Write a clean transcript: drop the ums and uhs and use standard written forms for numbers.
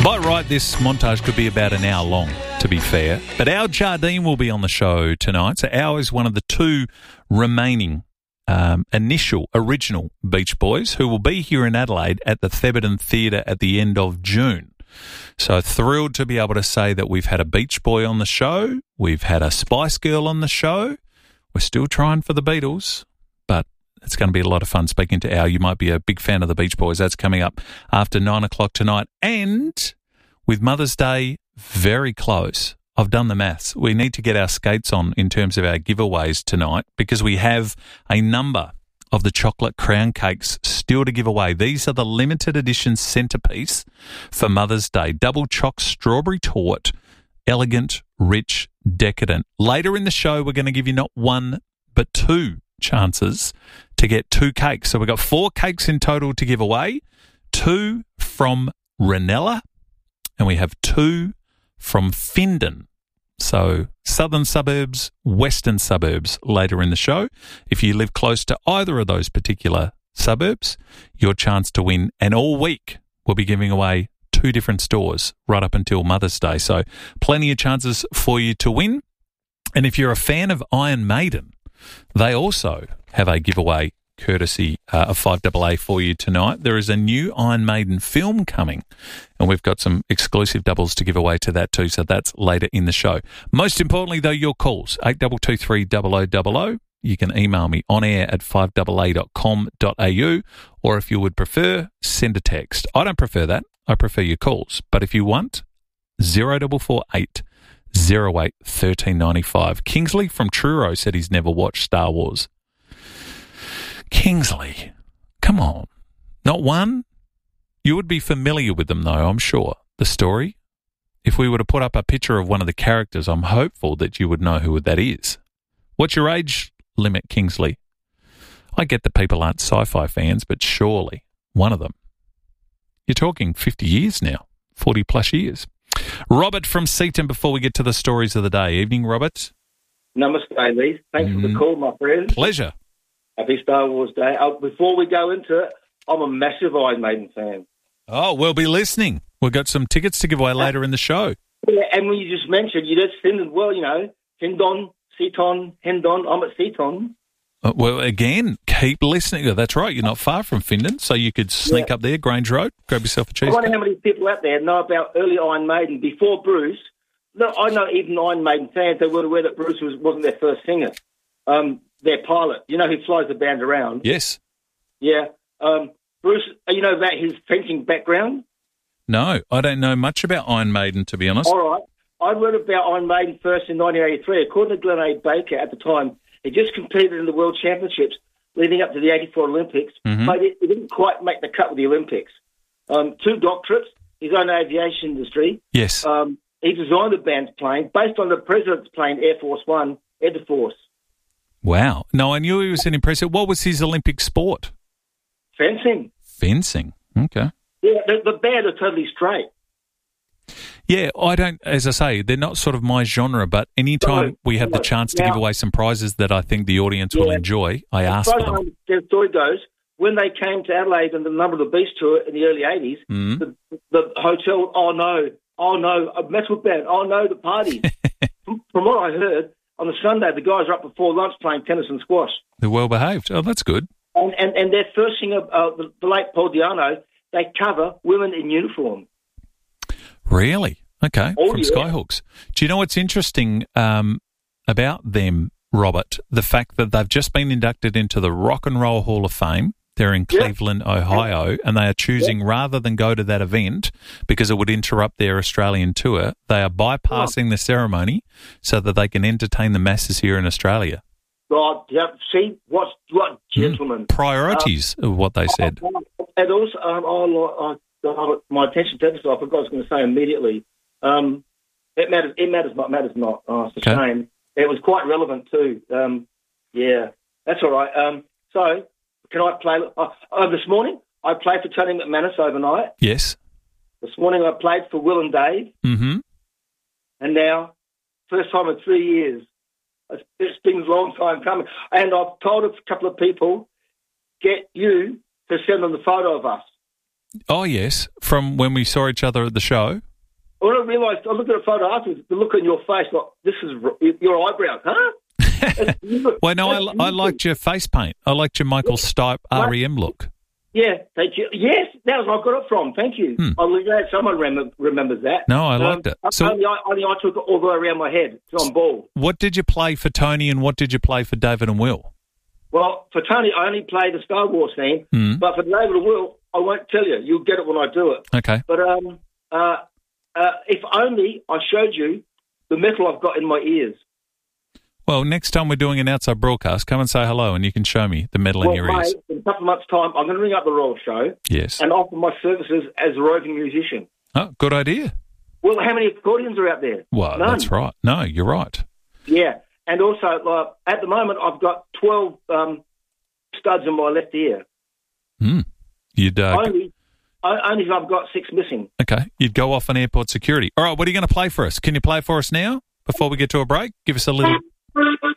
By right, this montage could be about an hour long, to be fair. But Al Jardine will be on the show tonight. So Al is one of the two remaining original Beach Boys who will be here in Adelaide at the Thebarton Theatre at the end of June. So thrilled to be able to say that we've had a Beach Boy on the show. We've had a Spice Girl on the show. We're still trying for the Beatles, but it's going to be a lot of fun speaking to Al. You might be a big fan of the Beach Boys. That's coming up after 9 o'clock tonight. And with Mother's Day very close, I've done the maths. We need to get our skates on in terms of our giveaways tonight because we have a number of the chocolate crown cakes still to give away. These are the limited edition centrepiece for Mother's Day. Double choc strawberry torte, elegant, rich, decadent. Later in the show, we're going to give you not one but two chances to get two cakes. So we've got 4 cakes in total to give away, 2 from Ranella, and we have 2 from Findon. So southern suburbs, western suburbs later in the show. If you live close to either of those particular suburbs, your chance to win. And all week we'll be giving away 2 different stores right up until Mother's Day. So plenty of chances for you to win. And if you're a fan of Iron Maiden, they also have a giveaway courtesy of 5AA for you tonight. There is a new Iron Maiden film coming, and we've got some exclusive doubles to give away to that too, so that's later in the show. Most importantly, though, your calls, 8223 0000. You can email me on air at 5AA.com.au, or if you would prefer, send a text. I don't prefer that. I prefer your calls. But if you want, 0448 08 1395. Kingsley from Truro said he's never watched Star Wars. Kingsley, come on. Not one? You would be familiar with them, though, I'm sure. The story? If we were to put up a picture of one of the characters, I'm hopeful that you would know who that is. What's your age limit, Kingsley? I get that people aren't sci-fi fans, but surely one of them. You're talking 50 years now, 40 plus years. Robert from Seaton, before we get to the stories of the day. Evening, Robert. Namaste, Lee. Thanks for the call, my friend. Pleasure. Happy Star Wars Day. Before we go into it, I'm a massive Iron Maiden fan. Oh, we'll be listening. We've got some tickets to give away later in the show. Yeah, and when you just mentioned, you just Findon, well, you know, Findon, Seaton, Hendon, I'm at Seaton. Well, again, keep listening. That's right. You're not far from Findon, so you could sneak up there, Grange Road, grab yourself a cheese. I wonder how many people out there know about early Iron Maiden before Bruce. No, I know even Iron Maiden fans, they were aware that Bruce wasn't their first singer. Their pilot, you know, who flies the band around. Yes. Yeah. Bruce, you know about his fencing background? No, I don't know much about Iron Maiden, to be honest. All right. I read about Iron Maiden first in 1983. According to Glenn A. Baker at the time, he just competed in the World Championships leading up to the 84 Olympics, but it didn't quite make the cut with the Olympics. 2 doctorates, his own aviation industry. Yes. He designed the band's plane based on the president's plane, Air Force One, Air Force. Wow. No, I knew he was an impressive. What was his Olympic sport? Fencing. Fencing. Okay. Yeah, the band are totally straight. Yeah, I don't, as I say, they're not sort of my genre, but anytime we have the chance to give away some prizes that I think the audience will enjoy, I ask for them. The story goes, when they came to Adelaide and the Number of the Beast tour in the early 80s, the hotel, oh no, a metal band, oh no, the party. From what I heard, on the Sunday, the guys are up before lunch playing tennis and squash. They're well behaved. Oh, that's good. And their first singer, the late Paul Di'Anno, they cover Women in Uniform. Really? Okay. Oh, from Skyhooks. Do you know what's interesting about them, Robert? The fact that they've just been inducted into the Rock and Roll Hall of Fame. They're in Cleveland, Ohio, and they are choosing, rather than go to that event because it would interrupt their Australian tour, they are bypassing the ceremony so that they can entertain the masses here in Australia. Right, yeah, see, what gentlemen. Priorities of what they said. And also, my attention to this, I forgot what I was going to say immediately. It matters not. Oh, it's a shame. It was quite relevant too. Yeah, that's all right. So, can I play? This morning, I played for Tony McManus overnight. Yes. This morning, I played for Will and Dave. Mm-hmm. And now, first time in 3 years. It's been a long time coming. And I've told a couple of people, get you to send them the photo of us. Oh, yes, from when we saw each other at the show. When I realised, I looked at a photo afterwards, the look on your face, like, this is your eyebrows, huh? Well, no, I liked your face paint. I liked your Michael Stipe REM look. Yeah, thank you. Yes, that was where I got it from. Thank you. I'm glad someone remembers that. No, I liked it. So, only I took it all the way around my head, so I'm bald. What did you play for Tony and what did you play for David and Will? Well, for Tony, I only play the Star Wars theme, but for David and Will, I won't tell you. You'll get it when I do it. Okay. But if only I showed you the metal I've got in my ears. Well, next time we're doing an outside broadcast, come and say hello and you can show me the metal in your ears. In a couple of months' time, I'm going to ring up the Royal Show and offer my services as a roving musician. Oh, good idea. Well, how many accordions are out there? Well, None. That's right. No, you're right. Yeah, and also, at the moment, I've got 12 studs in my left ear. You'd only if I've got 6 missing. Okay, you'd go off on airport security. All right, what are you going to play for us? Can you play for us now before we get to a break? Give us a little